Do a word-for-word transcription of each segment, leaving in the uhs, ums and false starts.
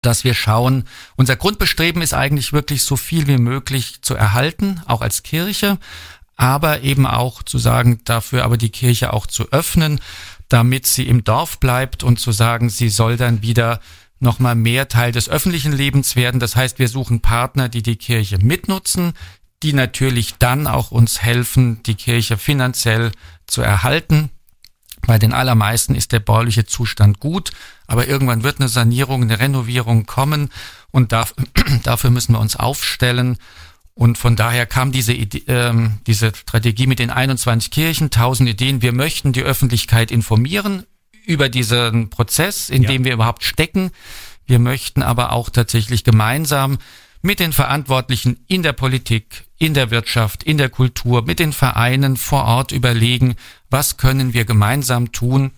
dass wir schauen, unser Grundbestreben ist eigentlich wirklich so viel wie möglich zu erhalten, auch als Kirche, aber eben auch zu sagen, dafür aber die Kirche auch zu öffnen, damit sie im Dorf bleibt und zu sagen, sie soll dann wieder nochmal mehr Teil des öffentlichen Lebens werden. Das heißt, wir suchen Partner, die die Kirche mitnutzen, die natürlich dann auch uns helfen, die Kirche finanziell zu erhalten. Bei den allermeisten ist der bauliche Zustand gut, aber irgendwann wird eine Sanierung, eine Renovierung kommen und darf, dafür müssen wir uns aufstellen. Und von daher kam diese Idee, ähm, diese Strategie mit den einundzwanzig Kirchen, tausend Ideen. Wir möchten die Öffentlichkeit informieren über diesen Prozess, in ja. dem wir überhaupt stecken. Wir möchten aber auch tatsächlich gemeinsam mit den Verantwortlichen in der Politik, in der Wirtschaft, in der Kultur, mit den Vereinen vor Ort überlegen, was können wir gemeinsam tun,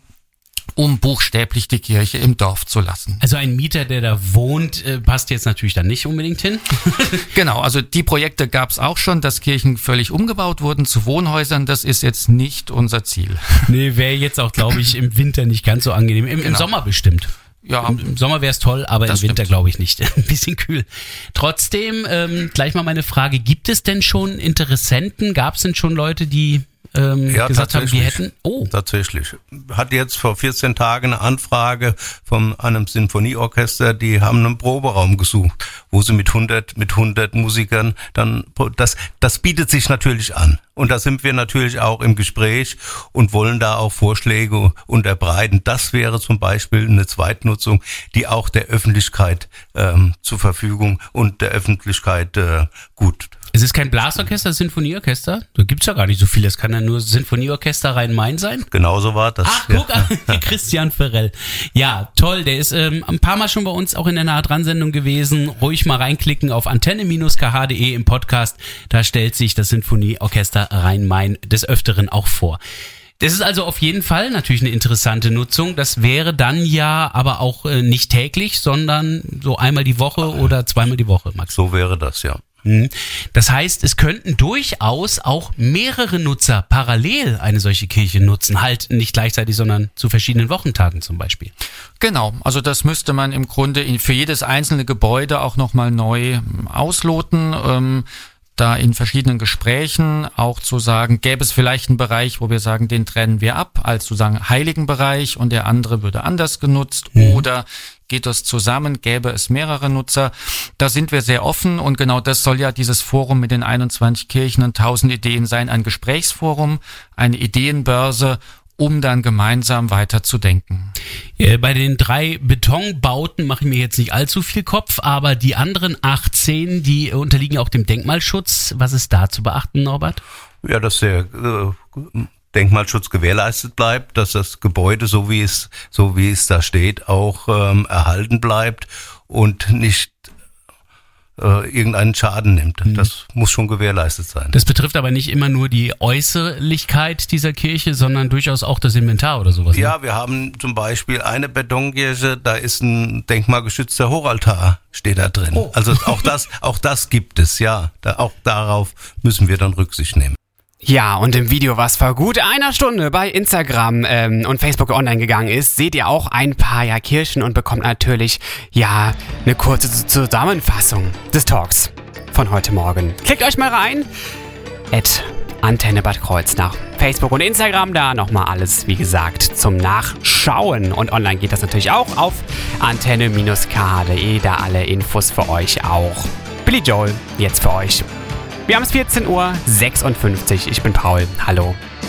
um buchstäblich die Kirche im Dorf zu lassen. Also ein Mieter, der da wohnt, äh, passt jetzt natürlich dann nicht unbedingt hin. Genau, also die Projekte gab es auch schon, dass Kirchen völlig umgebaut wurden zu Wohnhäusern. Das ist jetzt nicht unser Ziel. Nee, wäre jetzt auch, glaube ich, im Winter nicht ganz so angenehm. Im, genau. im Sommer bestimmt. Ja, Im, im Sommer wäre es toll, aber im Winter glaube ich nicht. Ein bisschen kühl. Trotzdem, ähm, gleich mal meine Frage, gibt es denn schon Interessenten? Gab es denn schon Leute, die ähm, ja, gesagt haben, wir hätten... Oh, tatsächlich. Hat jetzt vor vierzehn Tagen eine Anfrage von einem Sinfonieorchester, die haben einen Proberaum gesucht, wo sie mit hundert, mit hundert Musikern dann... Das, das bietet sich natürlich an. Und da sind wir natürlich auch im Gespräch und wollen da auch Vorschläge unterbreiten. Das wäre zum Beispiel eine Zweitnutzung, die auch der Öffentlichkeit ähm, zur Verfügung und der Öffentlichkeit äh, gut. Es ist kein Blasorchester, Sinfonieorchester? Da gibt's ja gar nicht so viel. Es kann ja nur Sinfonieorchester Rhein-Main sein. Genauso war das. Ach, guck an, ja. Christian Ferrell. Ja, toll. Der ist ähm, ein paar Mal schon bei uns auch in der Nah-Dran-Sendung gewesen. Ruhig mal reinklicken auf antenne Bindestrich k h punkt d e im Podcast. Da stellt sich das Sinfonieorchester Rhein-Main des Öfteren auch vor. Das ist also auf jeden Fall natürlich eine interessante Nutzung. Das wäre dann ja aber auch äh, nicht täglich, sondern so einmal die Woche oder zweimal die Woche, Max. So wäre das, ja. Das heißt, es könnten durchaus auch mehrere Nutzer parallel eine solche Kirche nutzen. Halt nicht gleichzeitig, sondern zu verschiedenen Wochentagen zum Beispiel. Genau, also das müsste man im Grunde für jedes einzelne Gebäude auch nochmal neu ausloten. Ähm, da in verschiedenen Gesprächen auch zu sagen, gäbe es vielleicht einen Bereich, wo wir sagen, den trennen wir ab, als sozusagen heiligen Bereich und der andere würde anders genutzt mhm. oder geht das zusammen, gäbe es mehrere Nutzer. Da sind wir sehr offen und genau das soll ja dieses Forum mit den einundzwanzig Kirchen und tausend Ideen sein, ein Gesprächsforum, eine Ideenbörse, um dann gemeinsam weiter zu denken. Bei den drei Betonbauten mache ich mir jetzt nicht allzu viel Kopf, aber die anderen achtzehn, die unterliegen auch dem Denkmalschutz. Was ist da zu beachten, Norbert? Ja, dass der äh, Denkmalschutz gewährleistet bleibt, dass das Gebäude, so wie es, so wie es da steht, auch ähm, erhalten bleibt und nicht äh, irgendeinen Schaden nimmt. Mhm. Das muss schon gewährleistet sein. Das betrifft aber nicht immer nur die Äußerlichkeit dieser Kirche, sondern durchaus auch das Inventar oder sowas. Ja, ne? Wir haben zum Beispiel eine Betonkirche, da ist ein denkmalgeschützter Hochaltar, steht da drin. Oh. Also auch das, auch das gibt es, ja. Da, auch darauf müssen wir dann Rücksicht nehmen. Ja, und im Video, was vor gut einer Stunde bei Instagram ähm, und Facebook online gegangen ist, seht ihr auch ein paar ja Kirchen und bekommt natürlich, ja, eine kurze Zusammenfassung des Talks von heute Morgen. Klickt euch mal rein, at Antenne Bad Kreuznach, Facebook und Instagram, da nochmal alles, wie gesagt, zum Nachschauen. Und online geht das natürlich auch auf antenne Bindestrich k h punkt d e, da alle Infos für euch auch. Billy Joel, jetzt für euch. Wir haben es vierzehn Uhr sechsundfünfzig. Ich bin Paul. Hallo.